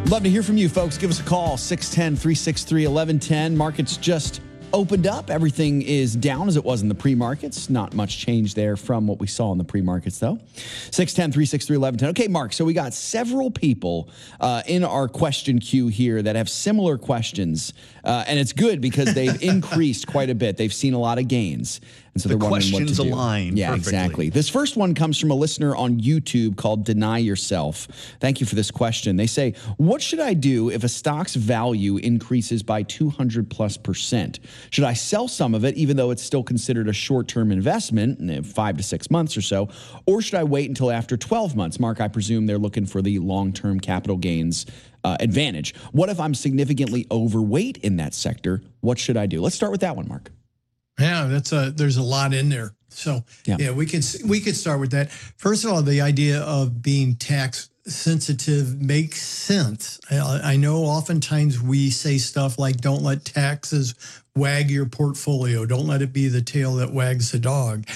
Love to hear from you, folks. Give us a call, 610-363-1110. Markets just opened up. Everything is down as it was in the pre-markets. Not much change there from what we saw in the pre-markets, though. 610-363-1110. Okay, Mark, so we got several people in our question queue here that have similar questions, and it's good because they've increased quite a bit. They've seen a lot of gains. And so the they're wondering what to do. questions align Yeah, perfectly. exactly. This first one comes from a listener on YouTube called Deny Yourself. Thank you for this question. They say, what should I do if a stock's value increases by 200+%? Should I sell some of it, even though it's still considered a short-term investment, 5 to 6 months or so, or should I wait until after 12 months? Mark, I presume they're looking for the long-term capital gains advantage. What if I'm significantly overweight in that sector? What should I do? Let's start with that one, Mark. Yeah, there's a lot in there. So yeah, we could start with that. First of all, the idea of being tax sensitive makes sense. I know oftentimes we say stuff like, don't let taxes wag your portfolio. Don't let it be the tail that wags the dog.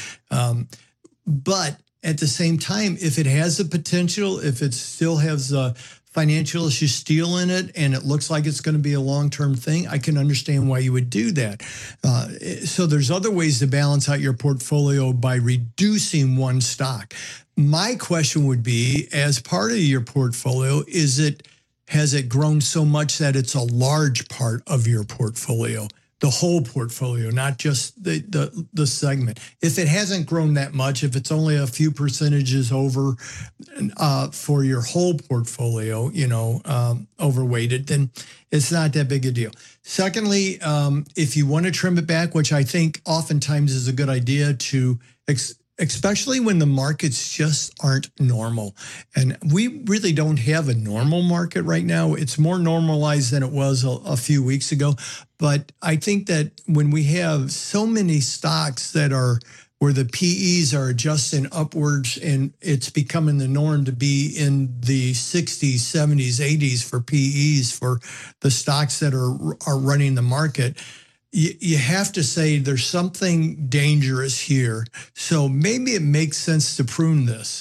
But at the same time, if it has the potential, if it still has financial issue steel in it, and it looks like it's going to be a long-term thing, I can understand why you would do that. So there's other ways to balance out your portfolio by reducing one stock. My question would be, as part of your portfolio, has it grown so much that it's a large part of your portfolio? The whole portfolio, not just the segment. If it hasn't grown that much, if it's only a few percentages over for your whole portfolio, overweighted, then it's not that big a deal. Secondly, if you want to trim it back, which I think oftentimes is a good idea to especially when the markets just aren't normal. And we really don't have a normal market right now. It's more normalized than it was a few weeks ago. But I think that when we have so many stocks that are where the PEs are adjusting upwards and it's becoming the norm to be in the 60s, 70s, 80s for PEs for the stocks that are running the market, you have to say there's something dangerous here. So maybe it makes sense to prune this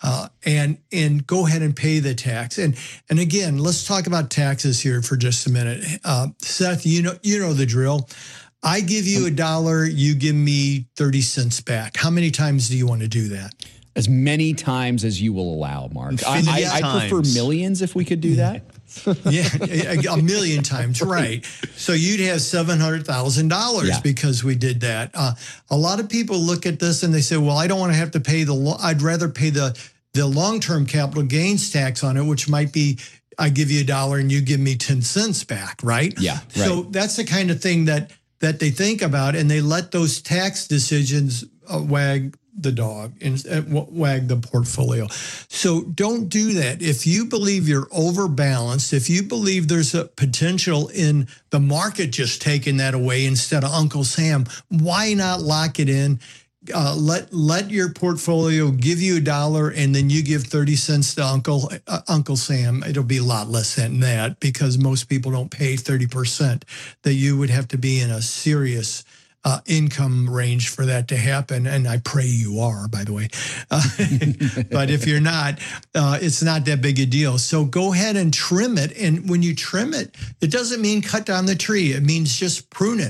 and go ahead and pay the tax. And again, let's talk about taxes here for just a minute. Seth, you know the drill. I give you $1, you give me 30 cents back. How many times do you want to do that? As many times as you will allow, Mark. I prefer millions if we could do that. Yeah, a million times, right. So you'd have $700,000 because we did that. A lot of people look at this and they say, well, I don't want to have to pay I'd rather pay the long-term capital gains tax on it, which might be I give you $1 and you give me 10 cents back, right? Yeah, right. So that's the kind of thing that they think about, and they let those tax decisions wag the dog and wag the portfolio. So don't do that. If you believe you're overbalanced, if you believe there's a potential in the market just taking that away instead of Uncle Sam, why not lock it in? Let your portfolio give you $1 and then you give 30 cents to Uncle Sam. It'll be a lot less than that because most people don't pay 30%. That you would have to be in a serious income range for that to happen. And I pray you are, by the way. But if you're not, it's not that big a deal. So go ahead and trim it. And when you trim it, it doesn't mean cut down the tree. It means just prune it.